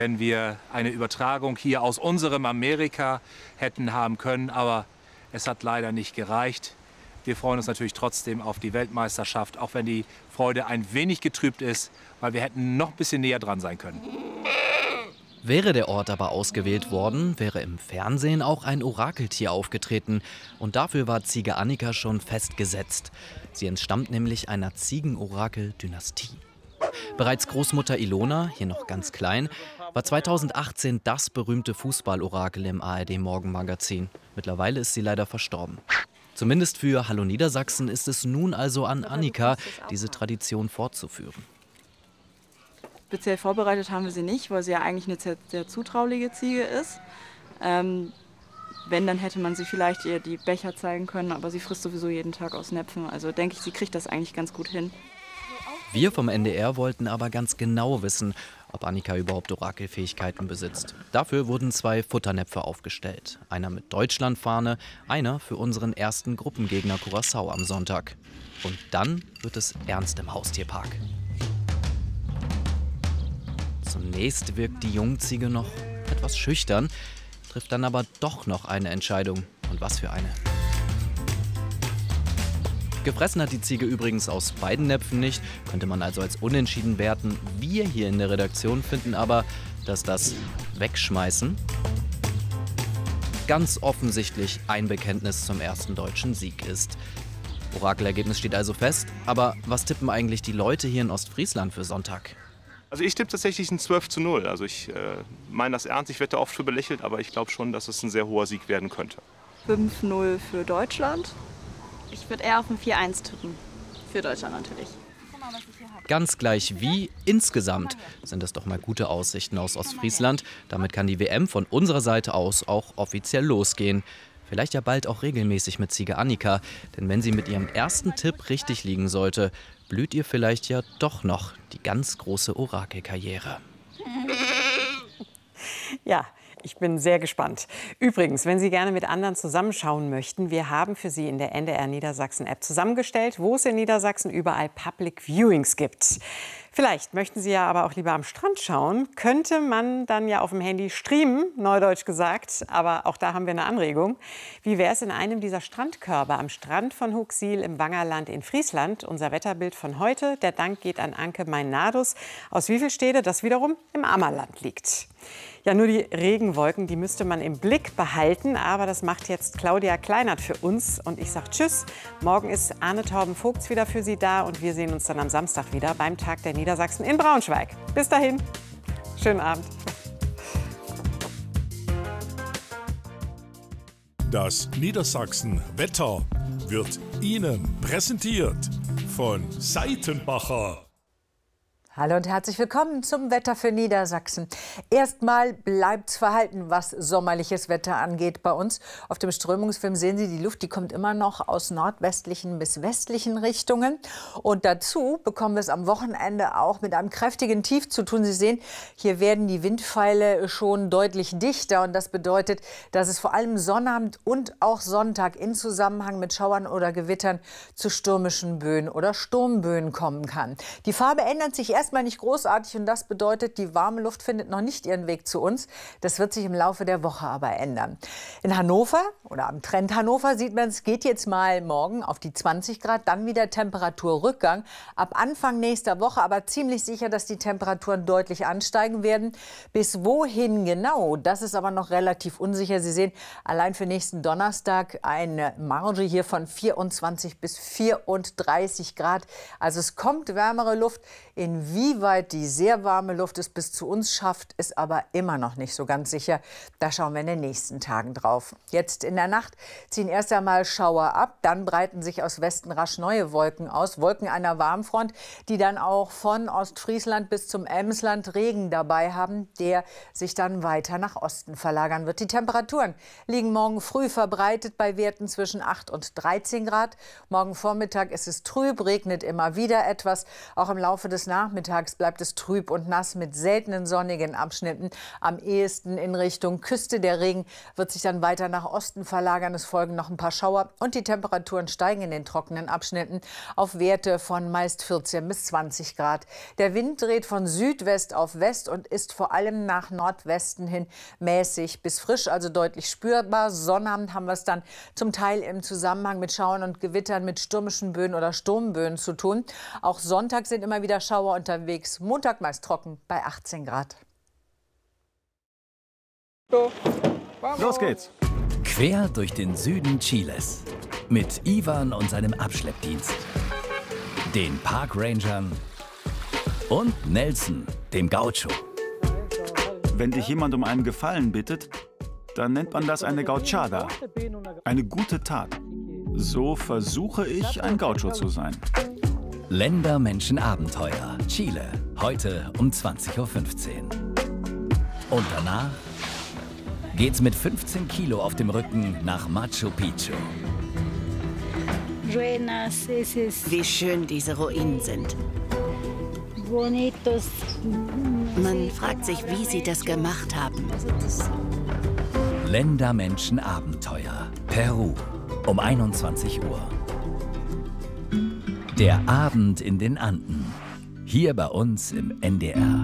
Wenn wir eine Übertragung hier aus unserem Amerika hätten haben können, aber es hat leider nicht gereicht. Wir freuen uns natürlich trotzdem auf die Weltmeisterschaft, auch wenn die Freude ein wenig getrübt ist, weil wir hätten noch ein bisschen näher dran sein können. Wäre der Ort aber ausgewählt worden, wäre im Fernsehen auch ein Orakeltier aufgetreten. Und dafür war Ziege Annika schon festgesetzt. Sie entstammt nämlich einer Ziegenorakel-Dynastie. Bereits Großmutter Ilona, hier noch ganz klein, war 2018 das berühmte Fußballorakel im ARD-Morgenmagazin. Mittlerweile ist sie leider verstorben. Zumindest für Hallo Niedersachsen ist es nun also an Annika, diese Tradition fortzuführen. Speziell vorbereitet haben wir sie nicht, weil sie ja eigentlich eine sehr zutrauliche Ziege ist. Wenn, dann hätte man sie vielleicht ihr die Becher zeigen können, aber sie frisst sowieso jeden Tag aus Näpfen. Also denke ich, sie kriegt das eigentlich ganz gut hin. Wir vom NDR wollten aber ganz genau wissen, ob Annika überhaupt Orakelfähigkeiten besitzt. Dafür wurden 2 Futternäpfe aufgestellt. Einer mit Deutschlandfahne, einer für unseren ersten Gruppengegner Curaçao am Sonntag. Und dann wird es ernst im Haustierpark. Zunächst wirkt die Jungziege noch etwas schüchtern, trifft dann aber doch noch eine Entscheidung. Und was für eine. Gefressen hat die Ziege übrigens aus beiden Näpfen nicht, könnte man also als unentschieden werten. Wir hier in der Redaktion finden aber, dass das Wegschmeißen ganz offensichtlich ein Bekenntnis zum ersten deutschen Sieg ist. Orakelergebnis steht also fest, aber was tippen eigentlich die Leute hier in Ostfriesland für Sonntag? Also ich tippe tatsächlich ein 12:0. Also ich meine das ernst, ich werde da oft für belächelt, aber ich glaube schon, dass es ein sehr hoher Sieg werden könnte. 5:0 für Deutschland. Ich würde eher auf ein 4:1 tippen. Für Deutschland natürlich. Ganz gleich wie, insgesamt sind es doch mal gute Aussichten aus Ostfriesland. Damit kann die WM von unserer Seite aus auch offiziell losgehen. Vielleicht ja bald auch regelmäßig mit Ziege Annika. Denn wenn sie mit ihrem ersten Tipp richtig liegen sollte, blüht ihr vielleicht ja doch noch die ganz große Orakelkarriere. Ja, ich bin sehr gespannt. Übrigens, wenn Sie gerne mit anderen zusammenschauen möchten, wir haben für Sie in der NDR Niedersachsen App zusammengestellt, wo es in Niedersachsen überall Public Viewings gibt. Vielleicht möchten Sie ja aber auch lieber am Strand schauen. Könnte man dann ja auf dem Handy streamen, neudeutsch gesagt. Aber auch da haben wir eine Anregung. Wie wäre es in einem dieser Strandkörbe am Strand von Huxil im Wangerland in Friesland? Unser Wetterbild von heute. Der Dank geht an Anke Meinadus aus Wievelstede, das wiederum im Ammerland liegt. Ja, nur die Regenwolken, die müsste man im Blick behalten. Aber das macht jetzt Claudia Kleinert für uns. Und ich sage Tschüss. Morgen ist Arne Torben-Vogts wieder für Sie da. Und wir sehen uns dann am Samstag wieder beim Tag der Niedersachsen in Braunschweig. Bis dahin. Schönen Abend. Das Niedersachsen Wetter wird Ihnen präsentiert von Seitenbacher. Hallo und herzlich willkommen zum Wetter für Niedersachsen. Erstmal bleibt's verhalten, was sommerliches Wetter angeht bei uns. Auf dem Strömungsfilm sehen Sie, die Luft, die kommt immer noch aus nordwestlichen bis westlichen Richtungen. Und dazu bekommen wir es am Wochenende auch mit einem kräftigen Tief zu tun. Sie sehen, hier werden die Windpfeile schon deutlich dichter. Und das bedeutet, dass es vor allem Sonnabend und auch Sonntag in Zusammenhang mit Schauern oder Gewittern zu stürmischen Böen oder Sturmböen kommen kann. Die Farbe ändert sich erstmal nicht großartig und das bedeutet, die warme Luft findet noch nicht ihren Weg zu uns. Das wird sich im Laufe der Woche aber ändern. In Hannover oder am Trend Hannover sieht man, es geht jetzt mal morgen auf die 20 Grad, dann wieder Temperaturrückgang. Ab Anfang nächster Woche aber ziemlich sicher, dass die Temperaturen deutlich ansteigen werden. Bis wohin genau, das ist aber noch relativ unsicher. Sie sehen allein für nächsten Donnerstag eine Marge hier von 24 bis 34 Grad. Also es kommt wärmere Luft. Inwieweit die sehr warme Luft es bis zu uns schafft, ist aber immer noch nicht so ganz sicher. Da schauen wir in den nächsten Tagen drauf. Jetzt in der Nacht ziehen erst einmal Schauer ab, dann breiten sich aus Westen rasch neue Wolken aus. Wolken einer Warmfront, die dann auch von Ostfriesland bis zum Emsland Regen dabei haben, der sich dann weiter nach Osten verlagern wird. Die Temperaturen liegen morgen früh verbreitet bei Werten zwischen 8 und 13 Grad. Morgen Vormittag ist es trüb, regnet immer wieder etwas. Auch im Laufe des Nachmittags Nachmittags bleibt es trüb und nass mit seltenen sonnigen Abschnitten. Am ehesten in Richtung Küste. Der Regen wird sich dann weiter nach Osten verlagern. Es folgen noch ein paar Schauer und die Temperaturen steigen in den trockenen Abschnitten auf Werte von meist 14 bis 20 Grad. Der Wind dreht von Südwest auf West und ist vor allem nach Nordwesten hin mäßig bis frisch, also deutlich spürbar. Sonnabend haben wir es dann zum Teil im Zusammenhang mit Schauern und Gewittern mit stürmischen Böen oder Sturmböen zu tun. Auch Sonntag sind immer wieder Schauer unterwegs. Montag meist trocken bei 18 Grad. Los geht's. Quer durch den Süden Chiles. Mit Ivan und seinem Abschleppdienst. Den Parkrangern und Nelson, dem Gaucho. Wenn dich jemand um einen Gefallen bittet, dann nennt man das eine Gauchada. Eine gute Tat. So versuche ich, ein Gaucho zu sein. Länder, Menschen, Abenteuer. Chile. Heute um 20:15 Uhr. Und danach geht's mit 15 Kilo auf dem Rücken nach Machu Picchu. Wie schön diese Ruinen sind. Man fragt sich, wie sie das gemacht haben. Länder, Menschen, Abenteuer. Peru um 21 Uhr. Der Abend in den Anden. Hier bei uns im NDR.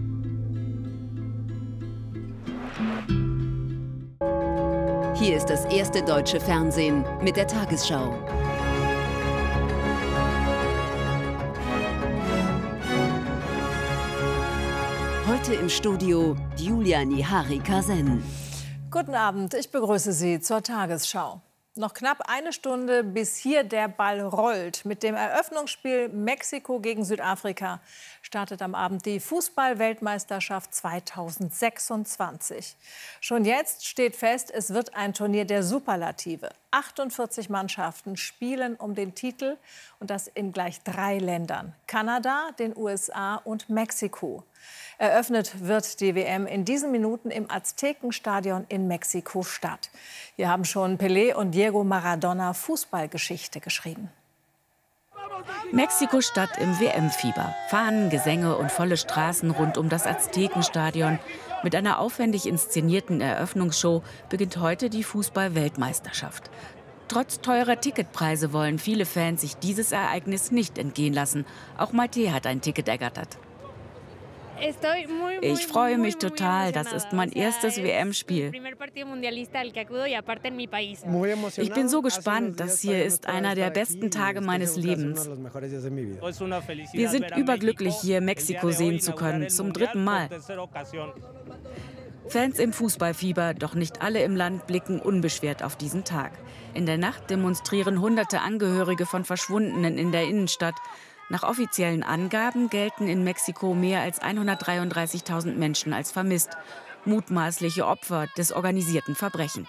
Hier ist das erste deutsche Fernsehen mit der Tagesschau. Heute im Studio Julia Nihari-Kasen. Guten Abend, ich begrüße Sie zur Tagesschau. Noch knapp eine Stunde, bis hier der Ball rollt. Mit dem Eröffnungsspiel Mexiko gegen Südafrika startet am Abend die Fußball-Weltmeisterschaft 2026. Schon jetzt steht fest, es wird ein Turnier der Superlative. 48 Mannschaften spielen um den Titel und das in gleich 3 Ländern: Kanada, den USA und Mexiko. Eröffnet wird die WM in diesen Minuten im Aztekenstadion in Mexiko-Stadt. Hier haben schon Pelé und Diego Maradona Fußballgeschichte geschrieben. Mexiko-Stadt im WM-Fieber. Fahnen, Gesänge und volle Straßen rund um das Aztekenstadion. Mit einer aufwendig inszenierten Eröffnungsshow beginnt heute die Fußball-Weltmeisterschaft. Trotz teurer Ticketpreise wollen viele Fans sich dieses Ereignis nicht entgehen lassen. Auch Maite hat ein Ticket ergattert. Ich freue mich total. Das ist mein erstes WM-Spiel. Ich bin so gespannt. Das hier ist einer der besten Tage meines Lebens. Wir sind überglücklich, hier Mexiko sehen zu können. Zum 3. Mal. Fans im Fußballfieber, doch nicht alle im Land blicken unbeschwert auf diesen Tag. In der Nacht demonstrieren hunderte Angehörige von Verschwundenen in der Innenstadt. Nach offiziellen Angaben gelten in Mexiko mehr als 133.000 Menschen als vermisst, mutmaßliche Opfer des organisierten Verbrechens.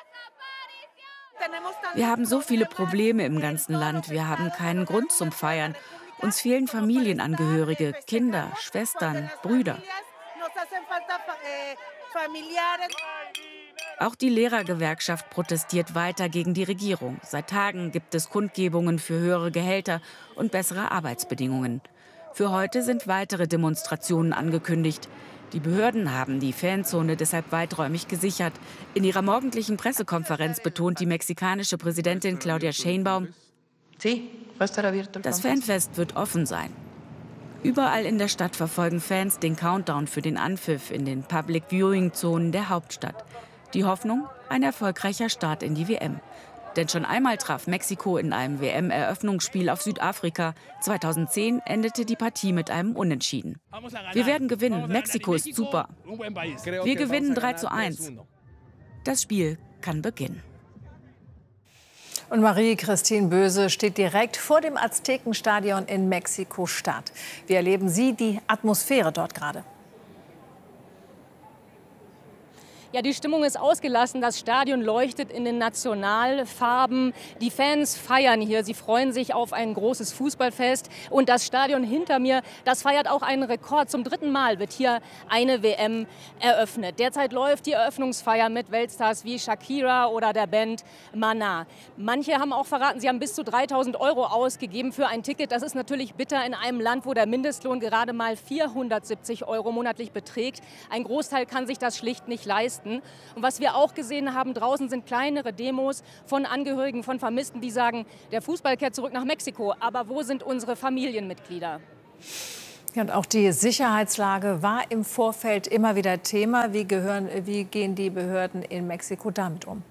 Wir haben so viele Probleme im ganzen Land. Wir haben keinen Grund zum Feiern. Uns fehlen Familienangehörige, Kinder, Schwestern, Brüder. Auch die Lehrergewerkschaft protestiert weiter gegen die Regierung. Seit Tagen gibt es Kundgebungen für höhere Gehälter und bessere Arbeitsbedingungen. Für heute sind weitere Demonstrationen angekündigt. Die Behörden haben die Fanzone deshalb weiträumig gesichert. In ihrer morgendlichen Pressekonferenz betont die mexikanische Präsidentin Claudia Sheinbaum, das Fanfest wird offen sein. Überall in der Stadt verfolgen Fans den Countdown für den Anpfiff in den Public-Viewing-Zonen der Hauptstadt. Die Hoffnung, ein erfolgreicher Start in die WM. Denn schon einmal traf Mexiko in einem WM-Eröffnungsspiel auf Südafrika. 2010 endete die Partie mit einem Unentschieden. Wir werden gewinnen. Mexiko ist super. Wir gewinnen 3:1. Das Spiel kann beginnen. Und Marie-Christine Böse steht direkt vor dem Aztekenstadion in Mexiko-Stadt. Wie erleben Sie die Atmosphäre dort gerade? Ja, die Stimmung ist ausgelassen. Das Stadion leuchtet in den Nationalfarben. Die Fans feiern hier. Sie freuen sich auf ein großes Fußballfest. Und das Stadion hinter mir, das feiert auch einen Rekord. Zum 3. Mal wird hier eine WM eröffnet. Derzeit läuft die Eröffnungsfeier mit Weltstars wie Shakira oder der Band Maná. Manche haben auch verraten, sie haben bis zu 3.000 € ausgegeben für ein Ticket. Das ist natürlich bitter in einem Land, wo der Mindestlohn gerade mal 470 € monatlich beträgt. Ein Großteil kann sich das schlicht nicht leisten. Und was wir auch gesehen haben, draußen sind kleinere Demos von Angehörigen von Vermissten, die sagen, der Fußball kehrt zurück nach Mexiko. Aber wo sind unsere Familienmitglieder? Ja, und auch die Sicherheitslage war im Vorfeld immer wieder Thema. Wie gehen die Behörden in Mexiko damit um?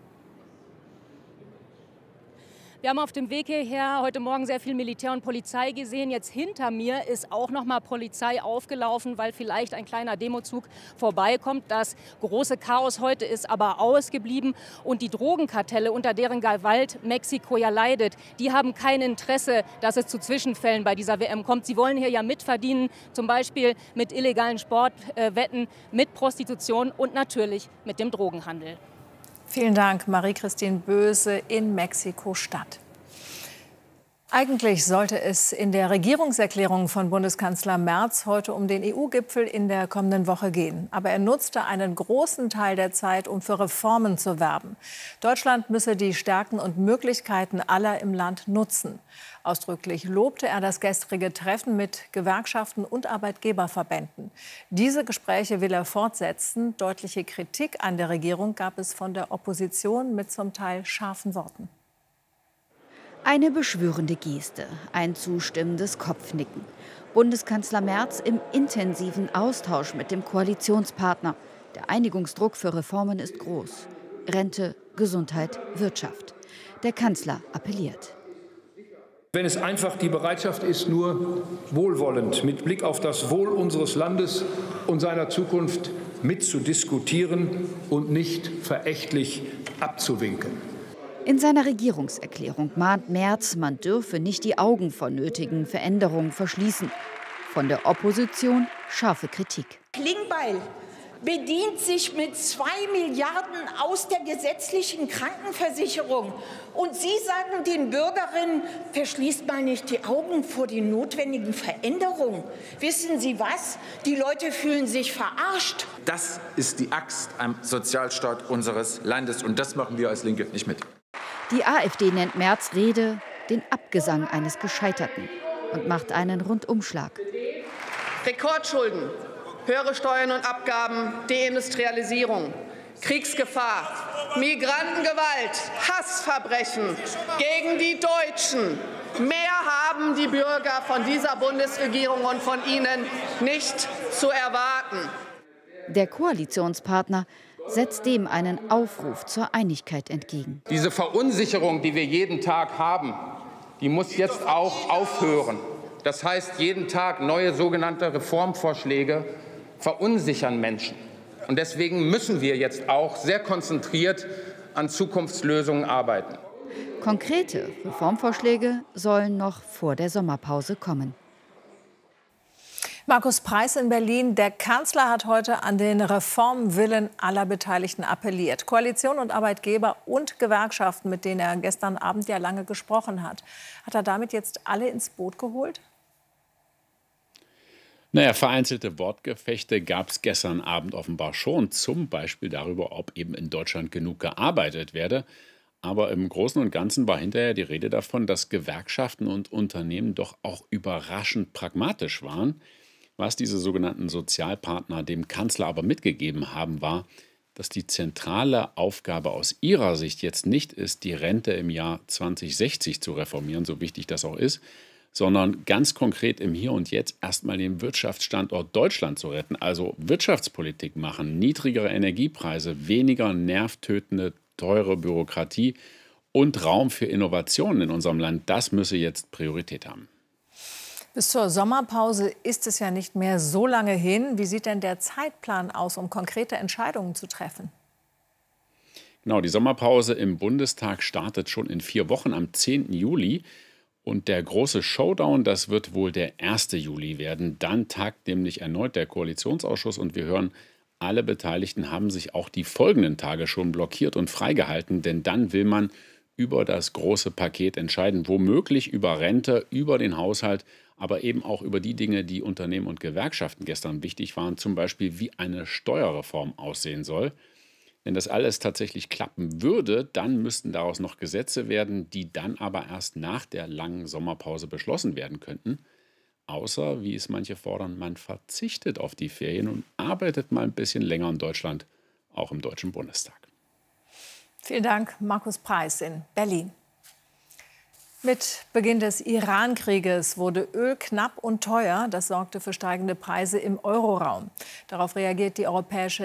Wir haben auf dem Weg hierher heute Morgen sehr viel Militär und Polizei gesehen. Jetzt hinter mir ist auch noch mal Polizei aufgelaufen, weil vielleicht ein kleiner Demozug vorbeikommt. Das große Chaos heute ist aber ausgeblieben. Und die Drogenkartelle, unter deren Gewalt Mexiko ja leidet, die haben kein Interesse, dass es zu Zwischenfällen bei dieser WM kommt. Sie wollen hier ja mitverdienen, zum Beispiel mit illegalen Sportwetten, mit Prostitution und natürlich mit dem Drogenhandel. Vielen Dank, Marie-Christine Böse in Mexiko-Stadt. Eigentlich sollte es in der Regierungserklärung von Bundeskanzler Merz heute um den EU-Gipfel in der kommenden Woche gehen. Aber er nutzte einen großen Teil der Zeit, um für Reformen zu werben. Deutschland müsse die Stärken und Möglichkeiten aller im Land nutzen. Ausdrücklich lobte er das gestrige Treffen mit Gewerkschaften und Arbeitgeberverbänden. Diese Gespräche will er fortsetzen. Deutliche Kritik an der Regierung gab es von der Opposition mit zum Teil scharfen Worten. Eine beschwörende Geste, ein zustimmendes Kopfnicken. Bundeskanzler Merz im intensiven Austausch mit dem Koalitionspartner. Der Einigungsdruck für Reformen ist groß. Rente, Gesundheit, Wirtschaft. Der Kanzler appelliert. Wenn es einfach die Bereitschaft ist, nur wohlwollend mit Blick auf das Wohl unseres Landes und seiner Zukunft mitzudiskutieren und nicht verächtlich abzuwinken. In seiner Regierungserklärung mahnt Merz, man dürfe nicht die Augen vor nötigen Veränderungen verschließen. Von der Opposition scharfe Kritik. Klingbeil bedient sich mit 2 Milliarden aus der gesetzlichen Krankenversicherung. Und Sie sagen den Bürgerinnen, verschließt mal nicht die Augen vor den notwendigen Veränderungen. Wissen Sie was? Die Leute fühlen sich verarscht. Das ist die Axt am Sozialstaat unseres Landes. Und das machen wir als Linke nicht mit. Die AfD nennt Merz' Rede den Abgesang eines Gescheiterten und macht einen Rundumschlag. Rekordschulden, höhere Steuern und Abgaben, Deindustrialisierung, Kriegsgefahr, Migrantengewalt, Hassverbrechen gegen die Deutschen. Mehr haben die Bürger von dieser Bundesregierung und von Ihnen nicht zu erwarten. Der Koalitionspartner setzt dem einen Aufruf zur Einigkeit entgegen. Diese Verunsicherung, die wir jeden Tag haben, die muss jetzt auch aufhören. Das heißt, jeden Tag neue sogenannte Reformvorschläge verunsichern Menschen. Und deswegen müssen wir jetzt auch sehr konzentriert an Zukunftslösungen arbeiten. Konkrete Reformvorschläge sollen noch vor der Sommerpause kommen. Markus Preis in Berlin. Der Kanzler hat heute an den Reformwillen aller Beteiligten appelliert. Koalition und Arbeitgeber und Gewerkschaften, mit denen er gestern Abend ja lange gesprochen hat. Hat er damit jetzt alle ins Boot geholt? Naja, vereinzelte Wortgefechte gab es gestern Abend offenbar schon. Zum Beispiel darüber, ob eben in Deutschland genug gearbeitet werde. Aber im Großen und Ganzen war hinterher die Rede davon, dass Gewerkschaften und Unternehmen doch auch überraschend pragmatisch waren. Was diese sogenannten Sozialpartner dem Kanzler aber mitgegeben haben, war, dass die zentrale Aufgabe aus ihrer Sicht jetzt nicht ist, die Rente im Jahr 2060 zu reformieren, so wichtig das auch ist, sondern ganz konkret im Hier und Jetzt erstmal den Wirtschaftsstandort Deutschland zu retten. Also Wirtschaftspolitik machen, niedrigere Energiepreise, weniger nervtötende, teure Bürokratie und Raum für Innovationen in unserem Land. Das müsse jetzt Priorität haben. Bis zur Sommerpause ist es ja nicht mehr so lange hin. Wie sieht denn der Zeitplan aus, um konkrete Entscheidungen zu treffen? Genau, die Sommerpause im Bundestag startet schon in 4 Wochen am 10. Juli. Und der große Showdown, das wird wohl der 1. Juli werden. Dann tagt nämlich erneut der Koalitionsausschuss und wir hören alle Beteiligten haben sich auch die folgenden Tage schon blockiert und freigehalten, denn dann will man über das große Paket entscheiden, womöglich über Rente, über den Haushalt, aber eben auch über die Dinge, die Unternehmen und Gewerkschaften gestern wichtig waren, zum Beispiel wie eine Steuerreform aussehen soll. Wenn das alles tatsächlich klappen würde, dann müssten daraus noch Gesetze werden, die dann aber erst nach der langen Sommerpause beschlossen werden könnten. Außer, wie es manche fordern, man verzichtet auf die Ferien und arbeitet mal ein bisschen länger in Deutschland, auch im Deutschen Bundestag. Vielen Dank, Markus Preis in Berlin. Mit Beginn des Iran-Krieges wurde Öl knapp und teuer. Das sorgte für steigende Preise im Euroraum. Darauf reagiert die Europäische